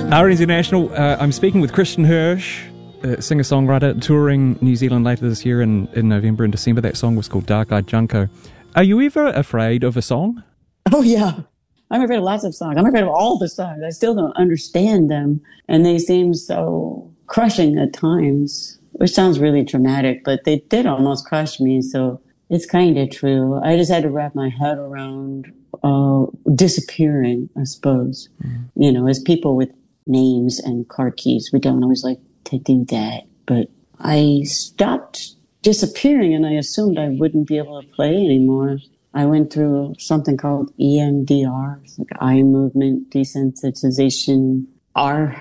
RNZ National, I'm speaking with Christian Hirsch, singer-songwriter, touring New Zealand later this year in November and December. That song was called Dark Eyed Junko. Are you ever afraid of a song? Oh, yeah. I'm afraid of lots of songs. I'm afraid of all the songs. I still don't understand them, and they seem so crushing at times, which sounds really dramatic, but they did almost crush me, so it's kind of true. I just had to wrap my head around disappearing, I suppose. You know, as people with names and car keys, we don't always like to do that, but I stopped disappearing and I assumed I wouldn't be able to play anymore. I went through something called EMDR, like eye movement desensitization R,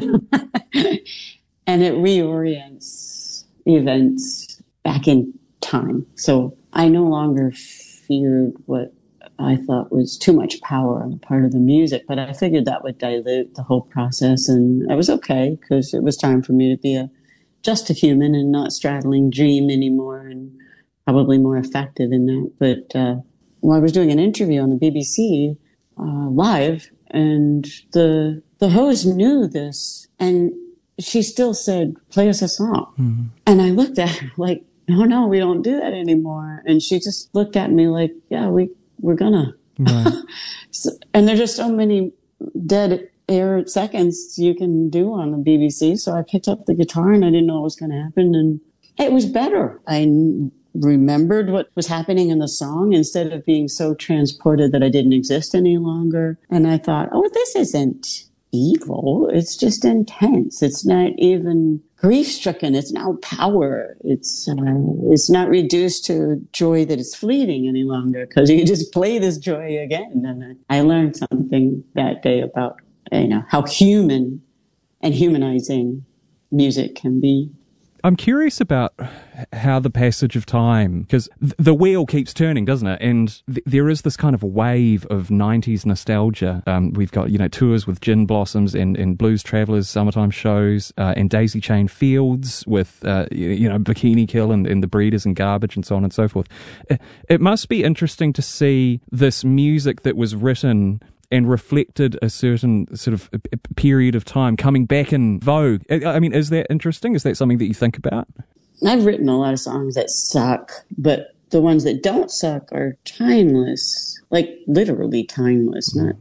and it reorients events back in time. So I no longer feared what I thought was too much power on the part of the music, but I figured that would dilute the whole process, and I was okay because it was time for me to be just a human and not straddling dream anymore, and probably more effective in that. But I was doing an interview on the BBC live, and the host knew this, and she still said, "Play us a song." Mm-hmm. And I looked at her like, no, we don't do that anymore. And she just looked at me like, yeah, we're gonna. Right. And there's just so many dead air seconds you can do on the BBC. So I picked up the guitar and I didn't know what was going to happen. And it was better. I remembered what was happening in the song instead of being so transported that I didn't exist any longer. And I thought, oh, this isn't evil. It's just intense. It's not even grief-stricken. It's now power. It's not reduced to joy that is fleeting any longer because you just play this joy again. And I learned something that day about how human and humanizing music can be. I'm curious about how the passage of time, because the wheel keeps turning, doesn't it? And there is this kind of wave of 90s nostalgia. We've got, tours with Gin Blossoms and Blues Travelers, summertime shows, and Daisy Chain Fields with, Bikini Kill and The Breeders and Garbage and so on and so forth. It must be interesting to see this music that was written and reflected a certain sort of period of time coming back in vogue. I mean, is that interesting? Is that something that you think about? I've written a lot of songs that suck, but the ones that don't suck are timeless, like literally timeless, not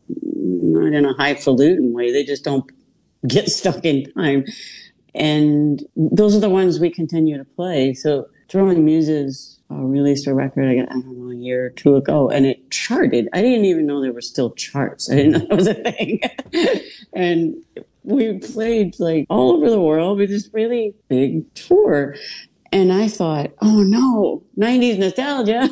in a highfalutin way. They just don't get stuck in time. And those are the ones we continue to play. So Throwing Muses released a record, I don't know, a year or two ago, and it charted. I didn't even know there were still charts. I didn't know that was a thing. And we played like all over the world with this really big tour. And I thought, oh no, 90s nostalgia.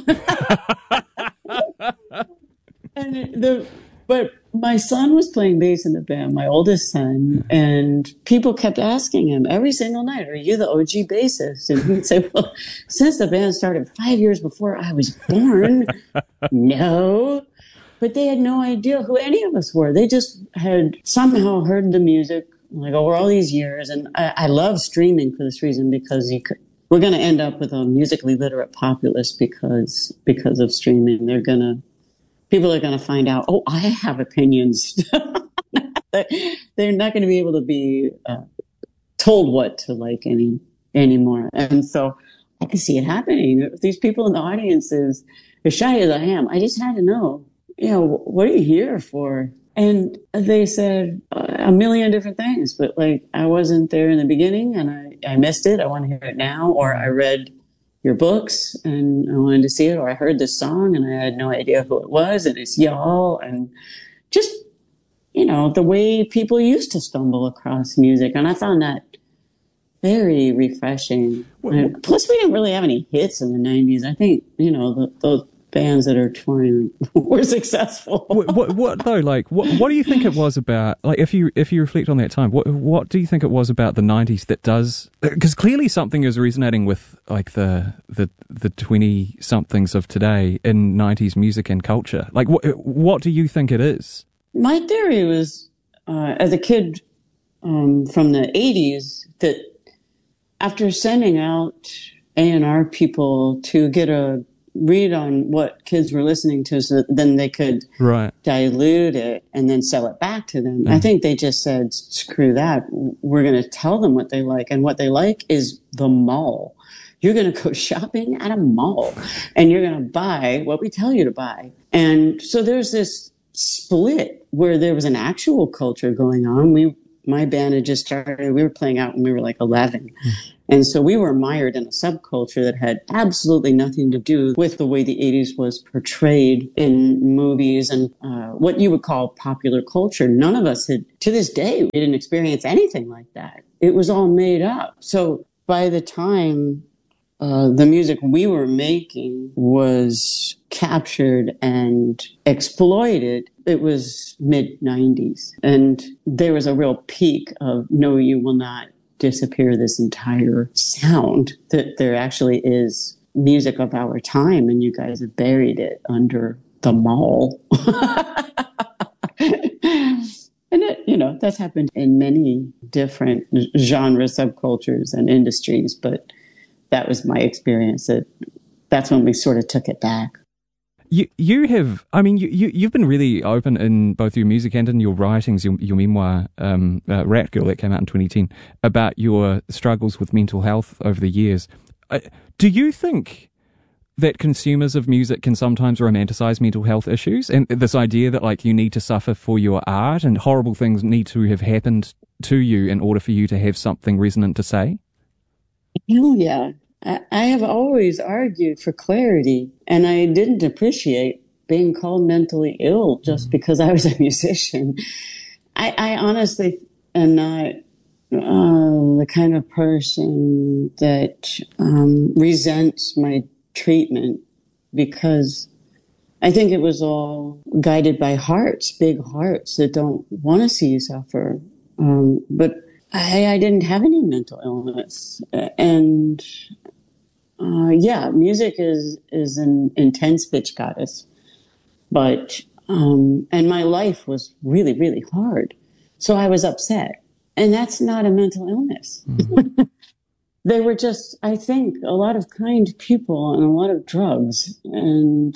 But my son was playing bass in the band, my oldest son, and people kept asking him every single night, are you the OG bassist? And he'd say, well, since the band started 5 years before I was born, no. But they had no idea who any of us were. They just had somehow heard the music like over all these years. And I love streaming for this reason, because we're going to end up with a musically literate populace because of streaming. People are going to find out, oh, I have opinions. They're not going to be able to be told what to like anymore. And so I can see it happening. These people in the audience, as shy as I am, I just had to know, what are you here for? And they said a million different things, but like I wasn't there in the beginning and I missed it. I want to hear it now. Or I read your books and I wanted to see it, or I heard this song and I had no idea who it was, and it's y'all, and just, the way people used to stumble across music. And I found that very refreshing. Plus, we didn't really have any hits in the 90s. I think, those bands that are touring were successful. What though? Like, what do you think it was about? Like, if you reflect on that time, what do you think it was about the 90s that does? Because clearly something is resonating with like the 20 somethings of today in 90s music and culture. Like, what do you think it is? My theory was, as a kid from the 80s, that after sending out A&R people to get a read on what kids were listening to, so that then they could dilute it and then sell it back to them. I think they just said, screw that. We're going to tell them what they like. And what they like is the mall. You're going to go shopping at a mall and you're going to buy what we tell you to buy. And so there's this split where there was an actual culture going on. My band had just started. We were playing out when we were like 11. And so we were mired in a subculture that had absolutely nothing to do with the way the 80s was portrayed in movies and what you would call popular culture. None of us had, to this day, we didn't experience anything like that. It was all made up. So by the time the music we were making was captured and exploited, it was mid-90s. And there was a real peak of, no, you will not disappear this entire sound, that there actually is music of our time and you guys have buried it under the mall. And it, that's happened in many different genre subcultures and industries, but that was my experience. That's when we sort of took it back. You've been really open in both your music and in your writings, your memoir, Rat Girl, that came out in 2010, about your struggles with mental health over the years. Do you think that consumers of music can sometimes romanticize mental health issues, and this idea that like you need to suffer for your art and horrible things need to have happened to you in order for you to have something resonant to say? Oh, yeah. I have always argued for clarity, and I didn't appreciate being called mentally ill just because I was a musician. I honestly am not the kind of person that resents my treatment, because I think it was all guided by hearts, big hearts that don't want to see you suffer. But I didn't have any mental illness. And music is an intense bitch goddess. But, and my life was really, really hard. So I was upset. And that's not a mental illness. Mm-hmm. They were just, I think, a lot of kind people and a lot of drugs. And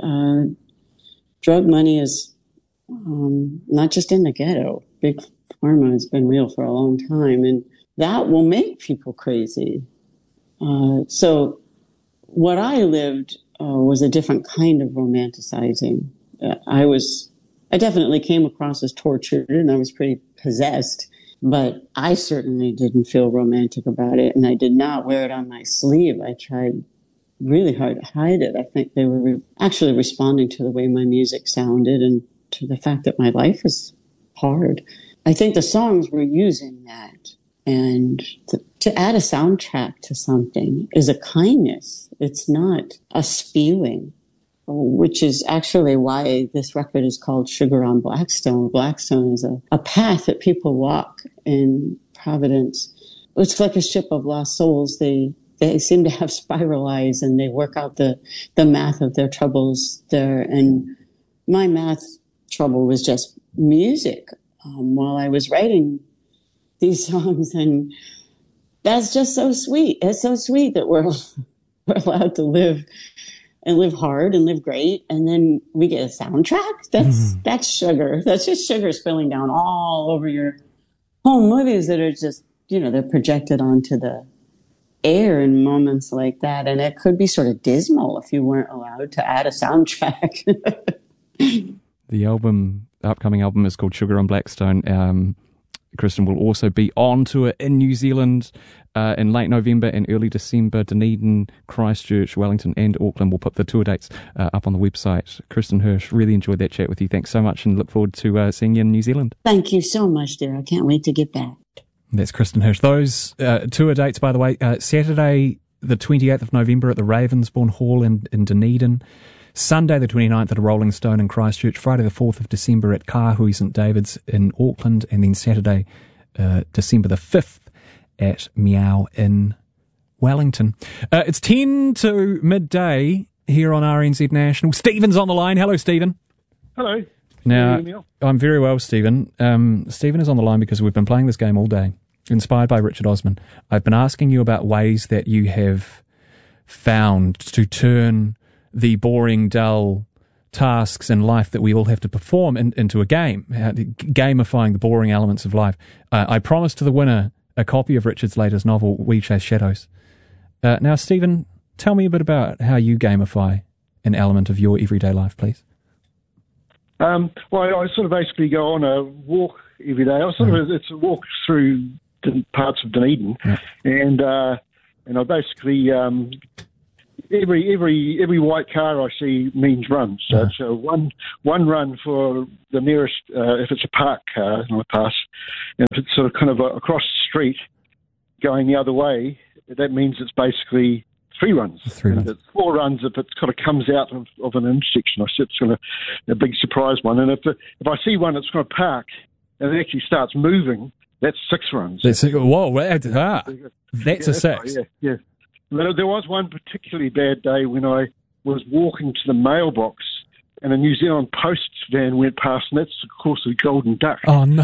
drug money is not just in the ghetto. Big Pharma has been real for a long time. And that will make people crazy. So what I lived was a different kind of romanticizing. I definitely came across as tortured and I was pretty possessed, but I certainly didn't feel romantic about it, and I did not wear it on my sleeve. I tried really hard to hide it. I think they were actually responding to the way my music sounded and to the fact that my life was hard. I think the songs were using that. And to add a soundtrack to something is a kindness. It's not a spewing, which is actually why this record is called Sugar on Blackstone. Blackstone is a path that people walk in Providence. It's like a ship of lost souls. They seem to have spiral eyes and they work out the math of their troubles there. And my math trouble was just music while I was writing these songs, and that's just so sweet. It's so sweet that we're allowed to live and live hard and live great, and then we get a soundtrack. That's sugar. That's just sugar spilling down all over your home movies that are just, they're projected onto the air in moments like that, and it could be sort of dismal if you weren't allowed to add a soundtrack. The upcoming album is called Sugar on Blackstone. Kristen will also be on tour in New Zealand in late November and early December. Dunedin, Christchurch, Wellington and Auckland. We'll put the tour dates up on the website. Kristen Hirsch, really enjoyed that chat with you. Thanks so much and look forward to seeing you in New Zealand. Thank you so much, dear. I can't wait to get back. That's Kristen Hirsch. Those tour dates, by the way, Saturday the 28th of November at the Ravensbourne Hall in Dunedin. Sunday the 29th at a Rolling Stone in Christchurch, Friday the 4th of December at Kāhui St David's in Auckland, and then Saturday, December the 5th at Meow in Wellington. It's 10 to midday here on RNZ National. Stephen's on the line. Hello, Stephen. Hello. Now, I'm very well, Stephen. Stephen is on the line because we've been playing this game all day, inspired by Richard Osman. I've been asking you about ways that you have found to turn the boring, dull tasks in life that we all have to perform into a game, gamifying the boring elements of life. I promised to the winner a copy of Richard's latest novel, We Chase Shadows. Now, Stephen, tell me a bit about how you gamify an element of your everyday life, please. Well, I sort of basically go on a walk every day. It's a walk through parts of Dunedin, and I basically every white car I see means run. So it's one run for the nearest, if it's a parked car, and I pass, and if it's sort of kind of across the street going the other way, that means it's basically 3 runs. And it's 4 runs if it kind of comes out of an intersection. I see it's kind of a big surprise one. And if I see one that's going to park and it actually starts moving, that's 6 runs. Whoa, that's a 6. Yeah. There was one particularly bad day when I was walking to the mailbox and a New Zealand Post van went past, and that's, of course, a golden duck. Oh, no.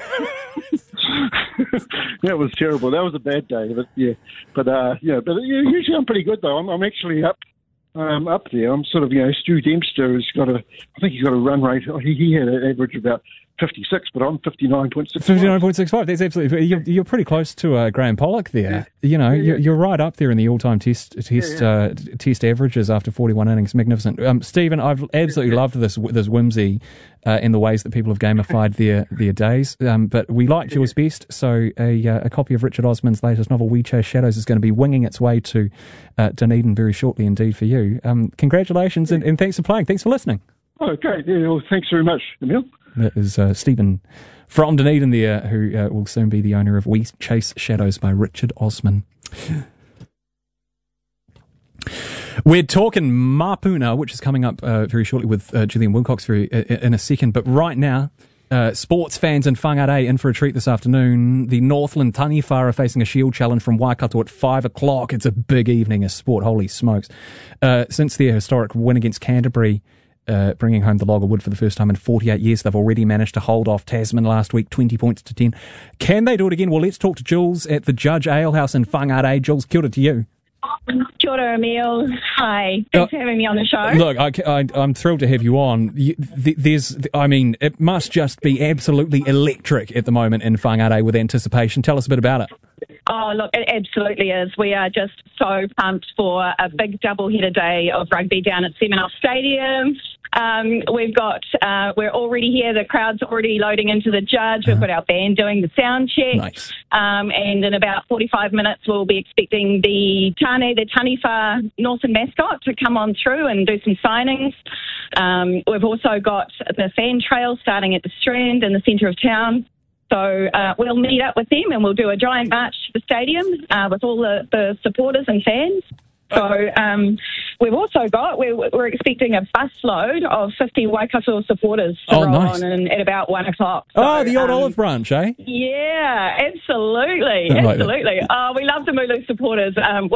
That was terrible. That was a bad day. But usually I'm pretty good, though. I'm actually up there. I'm sort of, Stu Dempster has got I think he's got a run rate. He had an average of about 56, but I'm 59.65. 59.65. That's absolutely. You're pretty close to Graham Pollock there. You're right up there in the all-time test averages after 41 innings. Magnificent. Stephen, I've absolutely loved this whimsy in the ways that people have gamified their days. But we liked yours best, so a copy of Richard Osman's latest novel, We Chase Shadows, is going to be winging its way to Dunedin very shortly indeed for you. Congratulations and thanks for playing. Thanks for listening. Oh, great. Yeah, well, thanks very much, Emil. That is Stephen from Dunedin there, who will soon be the owner of We Chase Shadows by Richard Osman. We're talking Mapuna, which is coming up very shortly with Julian Wilcox in a second. But right now, sports fans in Whangarei in for a treat this afternoon. The Northland Taniwha are facing a shield challenge from Waikato at 5 o'clock. It's a big evening of sport. Holy smokes. Since their historic win against Canterbury, bringing home the log of wood for the first time in 48 years. They've already managed to hold off Tasman last week, 20 points to 10. Can they do it again? Well, let's talk to Jules at the Judge Alehouse in Whangarei. Jules, kia ora to you. Kia ora, Emil. Hi. Thanks for having me on the show. Look, I'm thrilled to have you on. It must just be absolutely electric at the moment in Whangarei with anticipation. Tell us a bit about it. Oh, look, it absolutely is. We are just so pumped for a big double-header day of rugby down at Seminole Stadium. We're already here. The crowd's already loading into the Judge. We've got our band doing the sound check. Nice. And in about 45 minutes, we'll be expecting the Taniwha Northern mascot to come on through and do some signings. We've also got the fan trail starting at the Strand in the centre of town. So we'll meet up with them and we'll do a giant march to the stadium with all the supporters and fans. So we've also got, we're expecting a busload of 50 Waikato supporters to roll on at about 1 o'clock. So, the old olive branch, eh? Yeah, absolutely. Absolutely. We love the Mooloo supporters.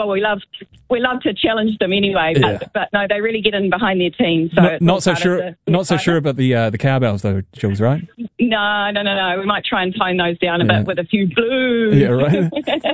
We love to challenge them anyway, but no, they really get in behind their team. So not so sure about the cowbells though, Jules, right? No. We might try and tone those down a bit with a few blues. Yeah, right.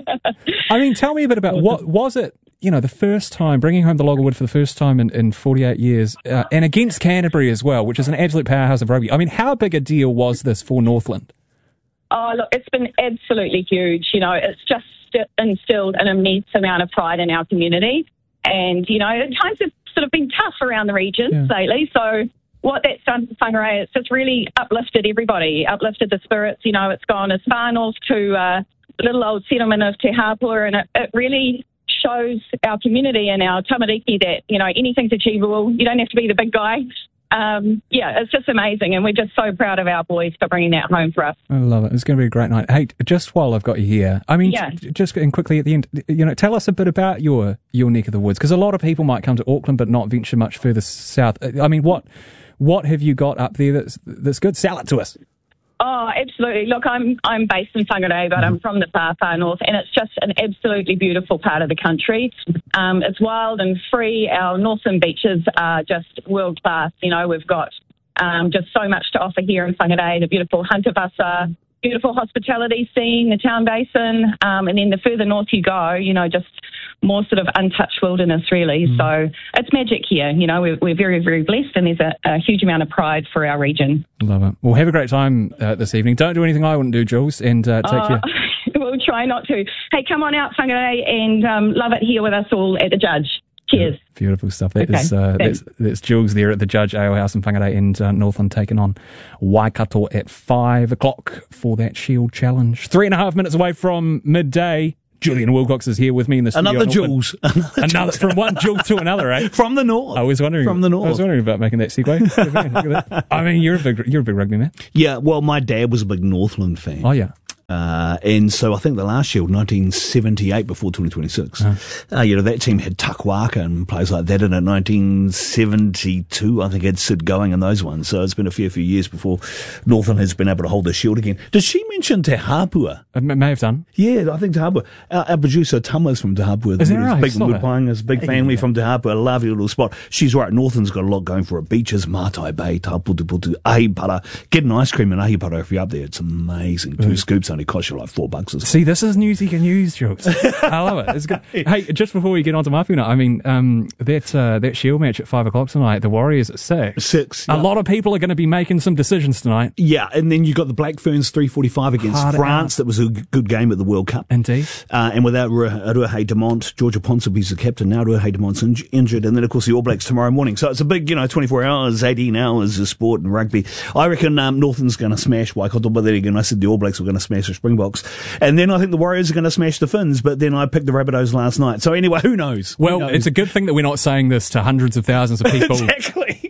I mean, tell me a bit about what was it, the first time, bringing home the log of wood for the first time in 48 years, and against Canterbury as well, which is an absolute powerhouse of rugby. I mean, how big a deal was this for Northland? Oh, look, it's been absolutely huge. It's just instilled an immense amount of pride in our community. And, times have sort of been tough around the region lately. So what that's done for Whangarei, it's just really uplifted everybody, uplifted the spirits. It's gone as far north to little old settlement of Te Hapua, and it really shows our community and our tamariki that, anything's achievable. You don't have to be the big guy. It's just amazing, and we're just so proud of our boys for bringing that home for us. I love it. It's going to be a great night. Hey, just while I've got you here, just quickly at the end, tell us a bit about your neck of the woods, because a lot of people might come to Auckland but not venture much further south. I mean, what have you got up there that's good? Sell it to us. Oh, absolutely. Look, I'm based in Whangarei, but I'm from the far north, and it's just an absolutely beautiful part of the country. It's wild and free. Our northern beaches are just world class. We've got just so much to offer here in Whangarei, the beautiful Hunter Bassa, beautiful hospitality scene, the town basin, and then the further north you go, just more sort of untouched wilderness, really. So it's magic here. You know, we're very, very blessed, and there's a huge amount of pride for our region. Love it. Well, have a great time this evening. Don't do anything I wouldn't do, Jules, and take care. We'll try not to. Hey, come on out, Whangarei, and love it here with us all at the Judge. Cheers. Beautiful stuff. That's Jules there at the Judge Ale House in Whangarei, and Northland taking on Waikato at 5 o'clock for that Shield Challenge. 3.5 minutes away from midday. Julian Wilcox is here with me in the studio. Another Jules. Another from one Jules to another, eh? From the north. I was wondering about making that segue. I mean, you're a big rugby man. Yeah, well, my dad was a big Northland fan. Oh, yeah. And so I think the last Shield, 1978 before 2026, that team had Takwaka and players like that in it. 1972, I think, had Sid Going in those ones. So it's been a fair few years before Northland has been able to hold the Shield again. Did she mention Te Hapua? It may have done. Yeah, I think Te Hapua. Our producer, Tama's from Te Hapua. Is that right? Big Woodpines, big family from Te Hapua. Lovely little spot. She's right. Northland's got a lot going for it. Beaches, Matai Bay, Taputuputu, Ahipara. Get an ice cream in Ahipara if you're up there. It's amazing. 2 scoops only cost you like $4. See, this is news you can use, Jules. I love it. It's good. Hey, just before we get on to Mapuna, I mean, that Shield match at 5 o'clock tonight, the Warriors at 6. 6. A lot of people are going to be making some decisions tonight. Yeah, and then you got the Black Ferns 3:45 against France. That was a good game at the World Cup. Indeed. And without Ruahei Demont, Georgia Ponsonby's the captain now. Ruahei Demont's injured, and then of course the All Blacks tomorrow morning. So it's a big, 24 hours, 18 hours of sport and rugby. I reckon Northland's going to smash Waikato, but then again, I said the All Blacks were going to smash the Springboks. And then I think the Warriors are going to smash the Finns, but then I picked the Rabbitohs last night. So anyway, who knows? Well, it's a good thing that we're not saying this to hundreds of thousands of people. Exactly.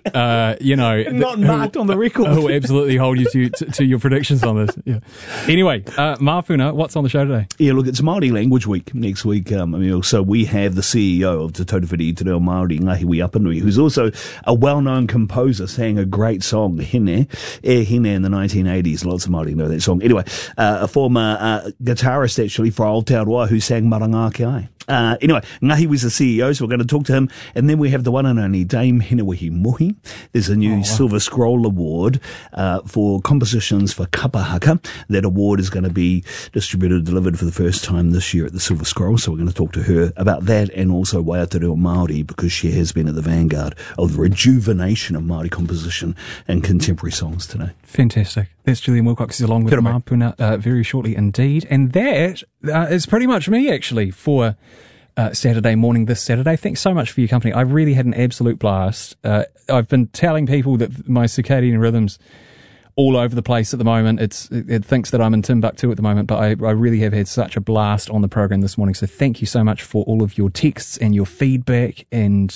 Not marked on the record. Who absolutely hold you to your predictions on this. Yeah. Anyway, Mapuna, what's on the show today? Yeah, look, it's Māori Language Week next week. So we have the CEO of Te Tautawhiti Te Reo Māori, Ngahiwi Apanui, who's also a well-known composer, sang a great song, Hine in the 1980s. Lots of Māori know that song. Anyway, a former guitarist, actually, for Aotearoa, who sang Maranga Ki Ai. Anyway, Ngahi was the CEO, so we're going to talk to him. And then we have the one and only Dame Hinewehi Mohi. There's a new Silver Scroll Award for compositions for Kapahaka. That award is going to be delivered for the first time this year at the Silver Scroll. So we're going to talk to her about that, and also Waiatareo Māori, because she has been at the vanguard of the rejuvenation of Māori composition and contemporary songs today. Fantastic. That's Julian Wilcox along with Mapuna very shortly indeed. And that is pretty much me, actually, for Saturday morning this Saturday. Thanks so much for your company. I've really had an absolute blast. I've been telling people that my circadian rhythm's all over the place at the moment. It thinks that I'm in Timbuktu at the moment, but I really have had such a blast on the program this morning. So thank you so much for all of your texts and your feedback and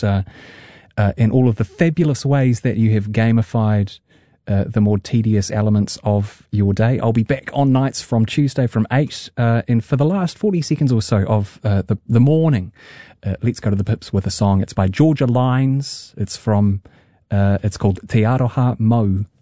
all of the fabulous ways that you have gamified the more tedious elements of your day. I'll be back on nights from Tuesday from 8, and for the last 40 seconds or so of the morning, let's go to the Pips with a song. It's by Georgia Lines. It's called Te Aroha Mau.